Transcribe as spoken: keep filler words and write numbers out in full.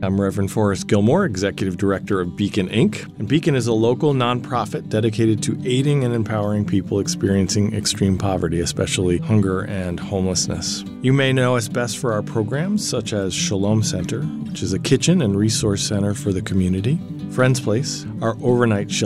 I'm Reverend Forrest Gilmore, Executive Director of Beacon, Incorporated. And Beacon is a local nonprofit dedicated to aiding and empowering people experiencing extreme poverty, especially hunger and homelessness. You may know us best for our programs such as Shalom Center, which is a kitchen and resource center for the community, Friends Place, our overnight shelter